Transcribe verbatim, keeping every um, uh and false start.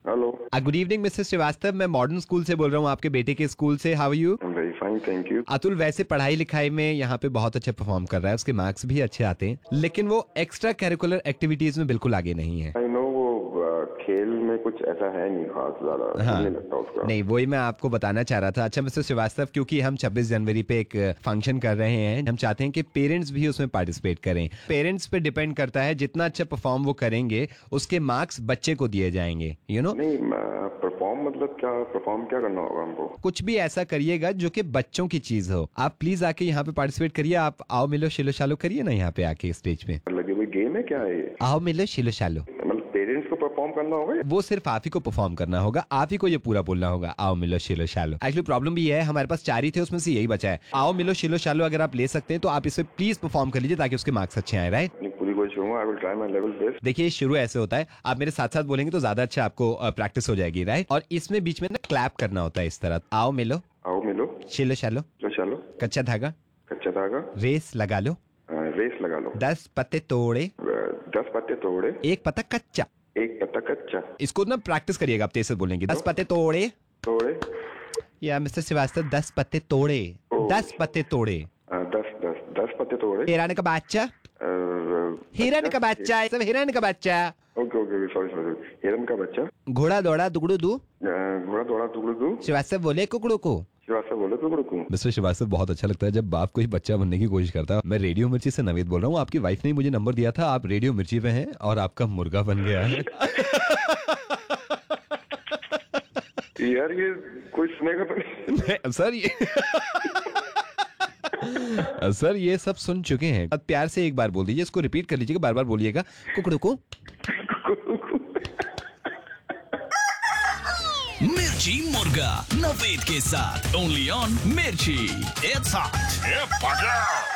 Hello. Good evening mister Srivastava, मैं modern school से बोल रहा हूँ, आपके बेटे के स्कूल से। How are you? Very fine, thank you. Atul वैसे पढ़ाई लिखाई में यहाँ पे बहुत अच्छा परफॉर्म कर रहा है, उसके मार्क्स भी अच्छे आते हैं, लेकिन वो एक्स्ट्रा करिकुलर एक्टिविटीज में बिल्कुल आगे नहीं है। आई नो, वो खेल में कुछ ऐसा है नहीं खास ज्यादा। हाँ। नहीं लगता उसका। नहीं, वही मैं आपको बताना चाह रहा था। अच्छा मिस्टर श्रीवास्तव, क्योंकि हम छब्बीस जनवरी पे एक फंक्शन कर रहे हैं, हम चाहते हैं कि पेरेंट्स भी उसमें पार्टिसिपेट करें। पेरेंट्स पे डिपेंड करता है, जितना अच्छा परफॉर्म वो करेंगे उसके मार्क्स बच्चे को दिए जाएंगे। यू नो, नहीं, परफॉर्म मतलब क्या? परफॉर्म क्या करना होगा हमको? कुछ भी ऐसा करिएगा जो कि बच्चों की चीज हो। आप प्लीज आके यहाँ पे पार्टिसिपेट करिए। आप आओ मिलो शिलो शालो करिए ना यहाँ पे आके स्टेज पे। लगे कोई गेम है क्या है? आओ मिलो शिलो शालो। मतलब पेरेंट्स को परफॉर्म करना होगा? वो सिर्फ आप ही को परफॉर्म करना होगा, आप ही को ये पूरा बोलना होगा, आओ मिलो शिलो शालो। एक्चुअली प्रॉब्लम भी है, हमारे पास चार ही थे, उसमें से यही बचा है। आओ मिलो शिलो शालो अगर आप ले सकते हैं तो आप इसे प्लीज परफॉर्म कर लीजिए ताकि उसके मार्क्स अच्छे आए। राइट? पूरी कोशिश करूंगा। I will try my level best. देखिए, शुरू ऐसे होता है, आप मेरे साथ साथ बोलेंगे तो ज्यादा अच्छा आपको प्रैक्टिस हो जाएगी। राइट? और इसमें बीच में ना क्लैप करना होता है इस तरह। आओ मिलो, आओ मिलो, शिलो शालो, चलो चलो, कच्चा धागा, कच्चा धागा, रेस लगा लो, रेस लगा लो, दस पत्ते तोड़े, दस पत्ते तोड़े, एक पत्ता कच्चा। एक पत्ता कच्चा। इसको ना प्रैक्टिस करिएगा, आप तेज से बोलेंगे। दस पत्ते तोड़े, तोड़े, या मिस्टर श्रीवास्तव दस पत्ते तोड़े, दस पत्ते तोड़े, दस दस दस पत्ते तोड़े। हिरण का बच्चा, हिरण का बच्चा, सब हिरण का बच्चा। ओके ओके, सॉरी सॉरी, हिरण का बच्चा। घोड़ा दौड़ा दुगड़ू दू, घोड़ा दौड़ा टुकड़ू दू। श्रीवास्तव बोले कुकड़ू को। श्रीवास्तव बोले टुकड़ू को। मिस्टर श्रीवास्तव, बहुत अच्छा लगता है जब बाप कोई बच्चा बनने की कोशिश करता है। मैं रेडियो मिर्ची से नवेद बोल रहा हूँ। आपकी वाइफ ने मुझे नंबर दिया था, आप रेडियो मिर्ची पे हैं और आपका मुर्गा बन गया है। यार ये कोई सुनेगा तो नहीं। सर ये सर ये सब सुन चुके हैं। अब प्यार से एक बार बोल दीजिए, इसको रिपीट कर लीजिएगा, बार बार बोलिएगा, कुकड़ू को। मिर्ची मुर्गा नवेद के साथ ओनली ऑन मिर्ची। It's hot.